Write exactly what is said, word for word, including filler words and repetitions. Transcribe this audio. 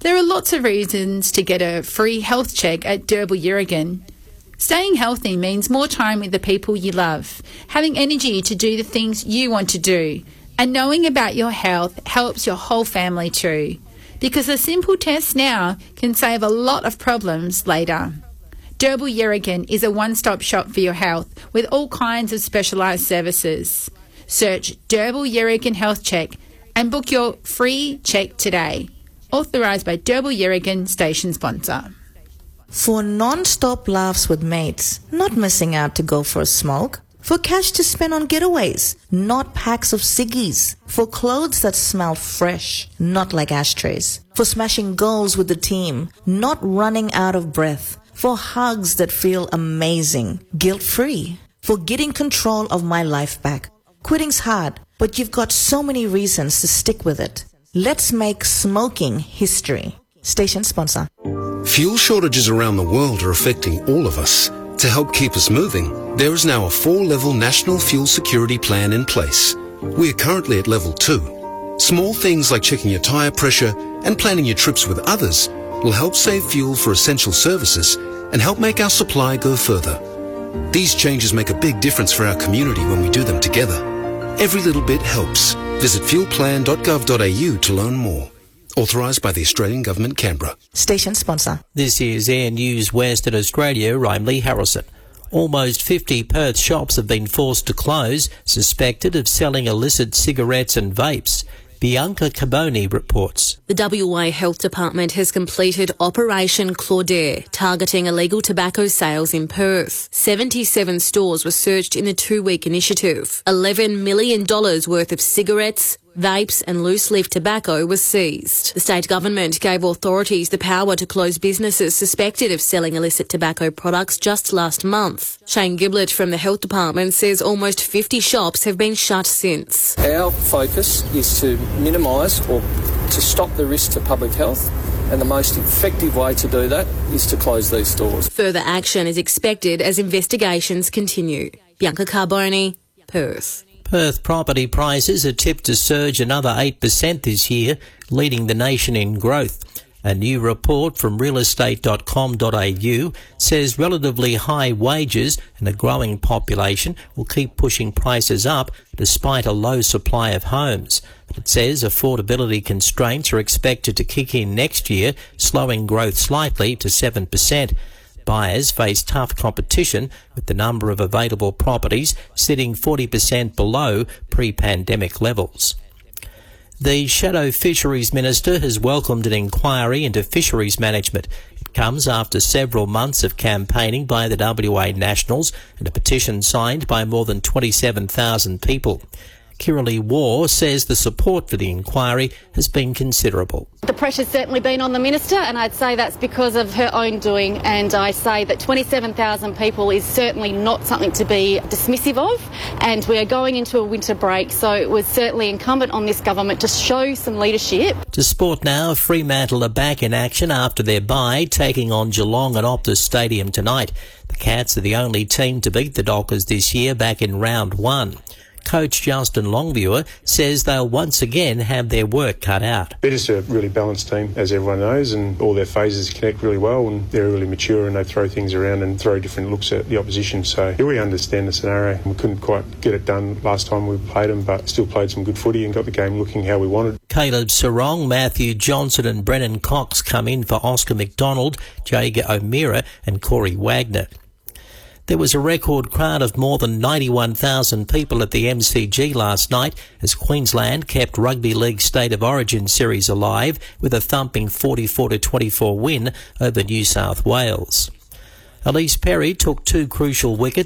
There are lots of reasons to get a free health check at Derbyl Yerrigan. Staying healthy means more time with the people you love, having energy to do the things you want to do, and knowing about your health helps your whole family too, because a simple test now can save a lot of problems later. Derbyl Yerrigan is a one-stop shop for your health with all kinds of specialised services. Search Derbyl Yerrigan Health Check and book your free check today. Authorised by Derbyl Yerrigan, station sponsor. For non-stop laughs with mates, not missing out to go for a smoke. For cash to spend on getaways, not packs of ciggies. For clothes that smell fresh, not like ashtrays. For smashing goals with the team, not running out of breath. For hugs that feel amazing, guilt-free. For getting control of my life back. Quitting's hard, but you've got so many reasons to stick with it. Let's make smoking history. Station sponsor. Fuel shortages around the world are affecting all of us. To help keep us moving, there is now a four-level national fuel security plan in place. We are currently at level two. Small things like checking your tyre pressure and planning your trips with others will help save fuel for essential services and help make our supply go further. These changes make a big difference for our community when we do them together. Every little bit helps. Visit fuel plan dot gov dot a u to learn more. Authorised by the Australian Government, Canberra. Station sponsor. This is Air News Western Australia. I'm Lee Harrison. Almost fifty Perth shops have been forced to close, suspected of selling illicit cigarettes and vapes. Bianca Caboni reports. The W A Health Department has completed Operation Claudette, targeting illegal tobacco sales in Perth. seventy-seven stores were searched in the two-week initiative. eleven million dollars worth of cigarettes, vapes and loose-leaf tobacco was seized. The state government gave authorities the power to close businesses suspected of selling illicit tobacco products just last month. Shane Giblett from the Health Department says almost fifty shops have been shut since. Our focus is to minimise or to stop the risk to public health, and the most effective way to do that is to close these stores. Further action is expected as investigations continue. Bianca Carboni, Perth. Perth property prices are tipped to surge another eight percent this year, leading the nation in growth. A new report from real estate dot com dot a u says relatively high wages and a growing population will keep pushing prices up despite a low supply of homes. But it says affordability constraints are expected to kick in next year, slowing growth slightly to seven percent. Buyers face tough competition, with the number of available properties sitting forty percent below pre-pandemic levels. The Shadow Fisheries Minister has welcomed an inquiry into fisheries management. It comes after several months of campaigning by the W A Nationals and a petition signed by more than twenty-seven thousand people. Kiralee Waugh says the support for the inquiry has been considerable. The pressure's certainly been on the Minister, and I'd say that's because of her own doing, and I say that twenty-seven thousand people is certainly not something to be dismissive of, and we are going into a winter break, so it was certainly incumbent on this government to show some leadership. To sport now, Fremantle are back in action after their bye, taking on Geelong at Optus Stadium tonight. The Cats are the only team to beat the Dockers this year back in round one. Coach Justin Longviewer says they'll once again have their work cut out. They're just a really balanced team, as everyone knows, and all their phases connect really well, and they're really mature and they throw things around and throw different looks at the opposition. So yeah, we understand the scenario. We couldn't quite get it done last time we played them, but still played some good footy and got the game looking how we wanted. Caleb Sarong, Matthew Johnson and Brennan Cox come in for Oscar McDonald, Jager O'Meara and Corey Wagner. There was a record crowd of more than ninety-one thousand people at the M C G last night as Queensland kept Rugby League State of Origin series alive with a thumping forty-four to twenty-four win over New South Wales. Elise Perry took two crucial wickets